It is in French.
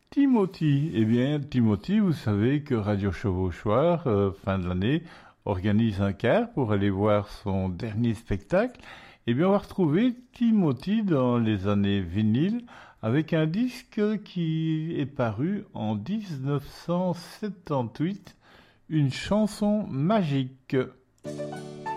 Timothy. Eh bien, Timothy, vous savez que Radio Chevauchoir, fin de l'année, organise un quart pour aller voir son dernier spectacle. Eh bien, on va retrouver Timothy dans les années vinyles avec un disque qui est paru en 1978, une chanson magique.